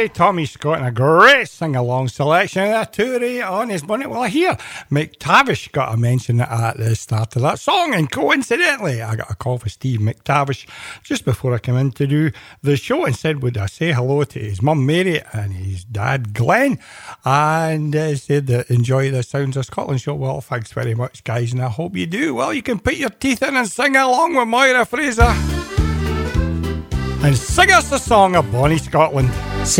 Tommy Scott and a great sing-along selection of that Toure on his bonnet. Well, I hear McTavish got a mention at the start of that song, and coincidentally, I got a call for Steve McTavish just before I came in to do the show and said, would I say hello to his mum Mary and his dad Glenn, and said that enjoy the Sounds of Scotland show. Well, thanks very much, guys, and I hope you do. Well, you can put your teeth in and sing along with Moira Fraser and sing us the song of Bonnie Scotland.